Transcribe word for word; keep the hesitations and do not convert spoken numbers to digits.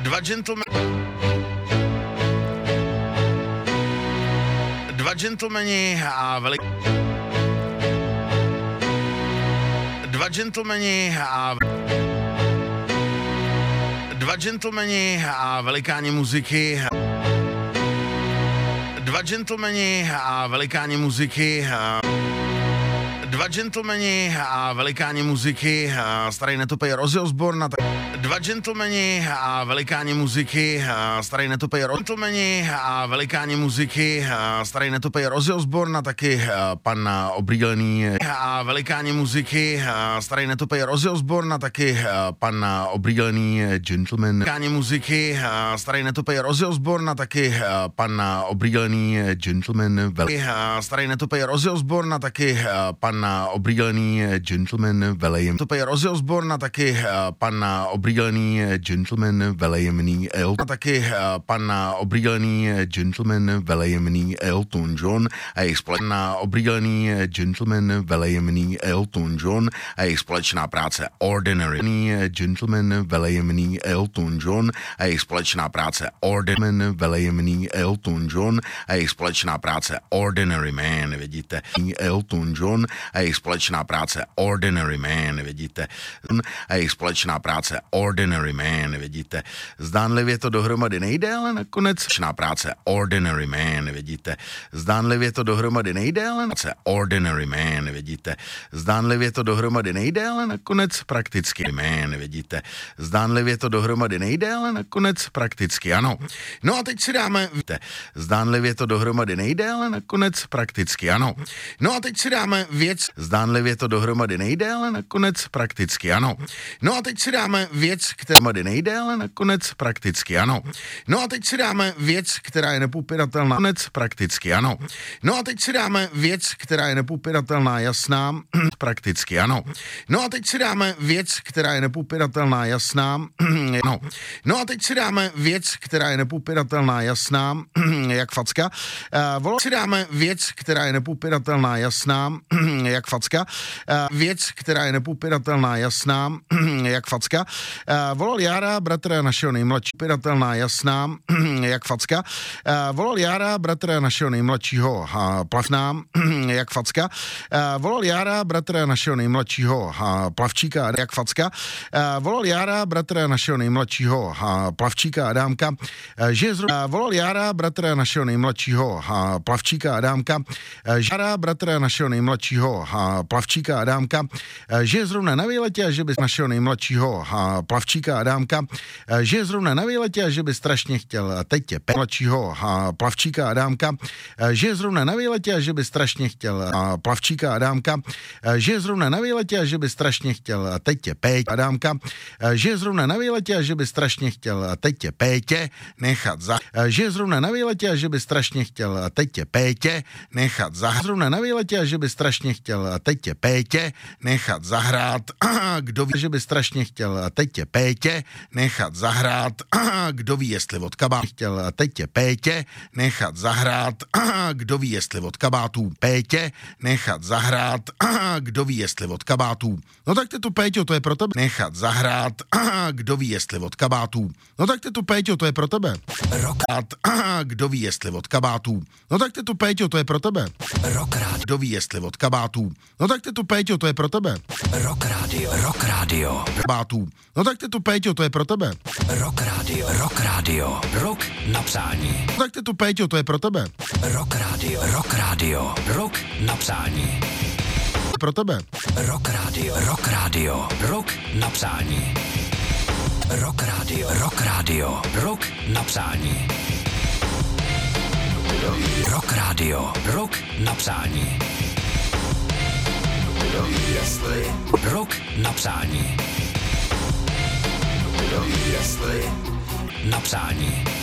Dva gentlemani... Dva gentlemani a velik... Dva gentlemani a... Dva gentlemani a velikáni muziky. Dva gentlemani a velikáni muziky. Dva gentlemani a velikáni muziky. Starý netupej Ozzy Osbourne. Dva gentlemani a velikáni muziky. Starý netupej gentlemani a velikáni muziky. Starý netupej Ozzy Osbourne, taky pan obrýlený a velikáni muziky. Starý netupej Ozzy Osbourne, taky pan obrýlený gentleman. Velikáni muziky. Starý netupej Ozzy Osbourne, taky pan obrýlený gentleman. Starý netupej Ozzy Osbourne, taky pan obrýlený gentleman velejem. Netupej Ozzy Osbourne, taky pan obrýlený gentleman velejemný Elton. Taky pan obrýlený gentleman velejemný Elton John a jejich společná obrýlený gentleman velejemný Elton John a jejich společná práce Ordinary. Gentleman velejemný Elton John a jejich společná práce Ordinary velejemný Elton John a jejich společná práce Ordinary Man, vidíte. Elton John a jejich společná práce Ordinary Man, vidíte. A jejich společná práce Ordinary Man, vidíte. Zdánlivě to dohromady nejde, ale nakonec společná práce Ordinary Man, vidíte. Zdánlivě to dohromady nejde, ale práce Ordinary Man, vidíte. Zdánlivě to dohromady nejde, ale nakonec prakticky Man, vidíte. Zdánlivě to dohromady nejde, ale nakonec prakticky ano. No a teď si dáme, víte, zdánlivě to dohromady nejde, ale nakonec prakticky ano. No a teď si dáme věc, zdánlivě to dohromady nejde, ale nakonec prakticky ano. No a teď si dáme věc, která dohromady nejde, ale nakonec prakticky ano. No a teď si dáme věc, která je nepopiratelná, nakonec prakticky ano. No a teď si dáme věc, která je nepopiratelná, jasná, prakticky ano. No a teď si dáme věc, která je nepopiratelná, jasná, no. No a teď si dáme věc, která je nepopiratelná, jasná, jak facka. Uh, Volal si dáme věc, která je nepopiratelná, jasná, jak facka. Uh, věc, která je nepopiratelná, jasná, jak facka. Uh, volal Jára, bratra našeho nejmladšího, popiratelná, jasná, jak facka. Uh, volal Jára, bratra našeho nejmladšího, uh, plavná, jak facka. Uh, volal Jára, bratra našeho nejmladšího, uh, plavčíka, jak facka. Uh, volal Jára, bratra našeho nejmladšího, uh, plavčíka Adámka, uh, že zrovna, uh, volal Jára, bratra našeho nejmladšího, uh, plavčíka Adámka, uh, Jára, bratra našeho nejmladšího, uh, plavčíka Adámka, uh, že je zrovna na výletě a že by našeho nejmladšího, uh, plavčíka Adámka, uh, že je zrovna na výletě a že by strašně chtěl teď je mladšího, uh, plavčíka Adámka, uh, že je zrovna na výletě a že by strašně chtěl uh, plavčíka Adámka, uh, že je zrovna na výletě a že by strašně chtěl teď je Péť Adámka, uh, že je zrovna na výletě a že by strašně chtěl teď je Pétě nechat za, uh, že je zrovna na výletě a že by strašně chtěl teď je Pétě nechat za, zrovna na výletě a že by strašně chtěl teď je Pétě nechat zahrát, kdo ví, že by strašně chtěl teď je Pétě nechat zahrát, kdo ví, jestli od kabátů chtěl teď je Pétě nechat zahrát, kdo ví, jestli od kabátů Pétě nechat zahrát, kdo ví, jestli od kabátů. No tak ty tu Péťo, to je pro tebe. Nechat zahrát, kdo ví, jestli od kabátů. No tak ty tu Péťo, to je pro tebe. Rokrát, kdo ví, jestli od kabátů. No tak ty tu Péťo, to je pro tebe. Rokrát, kdo ví, jestli od kabátů. No tak ty tu Péťo, to je pro tebe. Rock Radio, Rock Radio. Kabátů. No tak ty tu Péťo, to je pro tebe. Rock Radio, Rock Radio. Rock na přání. No tak ty tu Péťo, to je pro tebe. Rock Radio, Rock Radio. Rock na přání. Pro tebe. Rock Radio, Rock Radio. Rock na přání. Rock Radio, Rock Radio. Rock na přání. Rock Radio, Rock na přání. Rock na přání. Na přání.